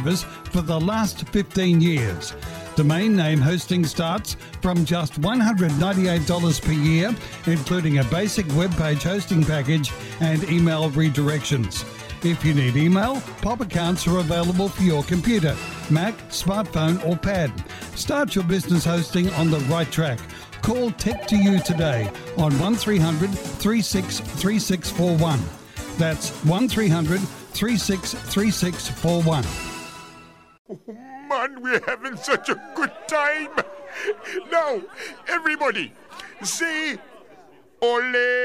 service for the last 15 years. Domain name hosting starts from just $198 per year, including a basic web page hosting package and email redirections. If you need email, POP accounts are available for your computer, Mac, smartphone or pad. Start your business hosting on the right track. Call Tech2You today on 1300 36 3641. That's 1300 36 3641. Oh man, we're having such a good time. Now, everybody, say ole.